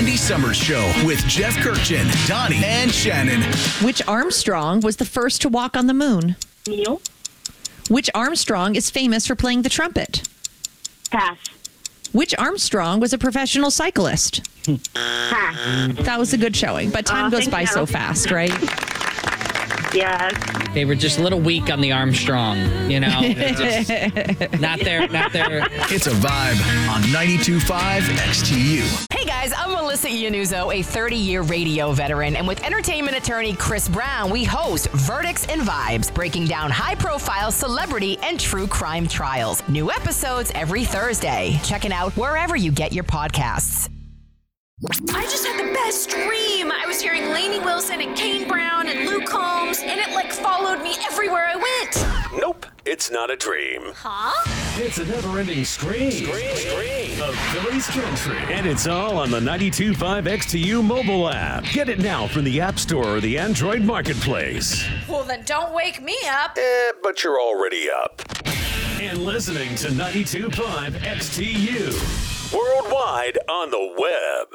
Andy Summers Show with Jeff Kirkchin, Donnie, and Shannon. Which Armstrong was the first to walk on the moon? Neil? Which Armstrong is famous for playing the trumpet? Pass. Which Armstrong was a professional cyclist? Pass. That was a good showing, but time goes by so fast, right? Yes. They were just a little weak on the Armstrong, you know. Just not there. It's a vibe on 92.5 XTU. Hey guys, I'm Melissa Iannuzzo, a 30-year radio veteran, and with entertainment attorney Chris Brown, we host Verdicts and Vibes, breaking down high-profile celebrity and true crime trials. New episodes every Thursday. Check it out wherever you get your podcasts. I just had the best dream. I was hearing Lainey Wilson and Kane Brown and Luke Combs, and it followed me everywhere I went. Nope, it's not a dream. Huh? It's a never-ending stream of Philly's country. And it's all on the 92.5 XTU mobile app. Get it now from the App Store or the Android Marketplace. Well, then don't wake me up. But you're already up. And listening to 92.5 XTU. Worldwide on the web.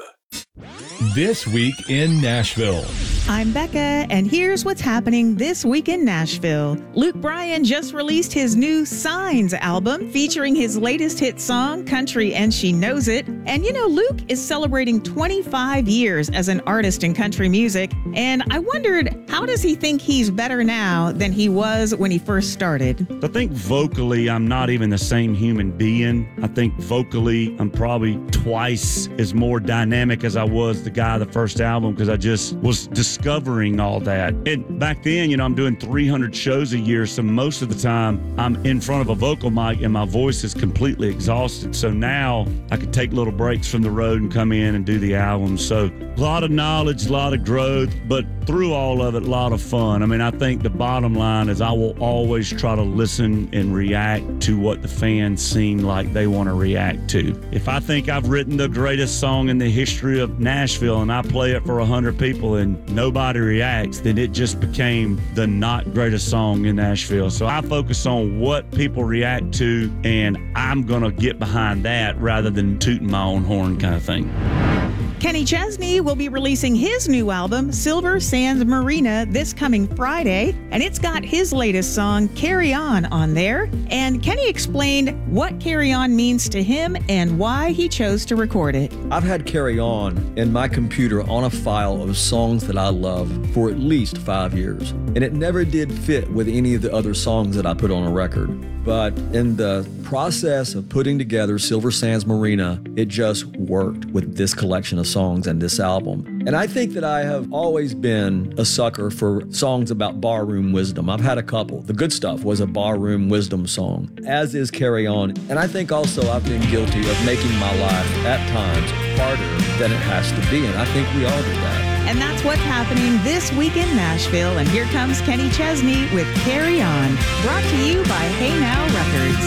This week in Nashville. I'm Becca, and here's what's happening this week in Nashville. Luke Bryan just released his new Signs album featuring his latest hit song, Country and She Knows It. And you know, Luke is celebrating 25 years as an artist in country music. And I wondered, how does he think he's better now than he was when he first started? I think vocally, I'm not even the same human being. I think vocally, I'm probably twice as more dynamic as I was the guy of the first album, because I just was discovering all that. And back then, you know, I'm doing 300 shows a year, so most of the time I'm in front of a vocal mic and my voice is completely exhausted. So now I can take little breaks from the road and come in and do the album. So a lot of knowledge, a lot of growth, but through all of it, a lot of fun. I mean, I think the bottom line is I will always try to listen and react to what the fans seem like they want to react to. If I think I've written the greatest song in the history of Nashville and I play it for 100 people and nobody reacts, then it just became the not greatest song in Nashville. So I focus on what people react to, and I'm going to get behind that rather than tooting my own horn kind of thing. Kenny Chesney will be releasing his new album, Silver Sands Marina, this coming Friday, and it's got his latest song, Carry On there. And Kenny explained what Carry On means to him and why he chose to record it. I've had Carry On in my computer on a file of songs that I love for at least 5 years, and it never did fit with any of the other songs that I put on a record. But in the process of putting together Silver Sands Marina, it just worked with this collection of songs and this album. And I think that I have always been a sucker for songs about barroom wisdom. I've had a couple. The Good Stuff was a barroom wisdom song, as is Carry On. And I think also I've been guilty of making my life at times harder than it has to be. And I think we all do that. And that's what's happening this week in Nashville. And here comes Kenny Chesney with Carry On, brought to you by Hey Now Records.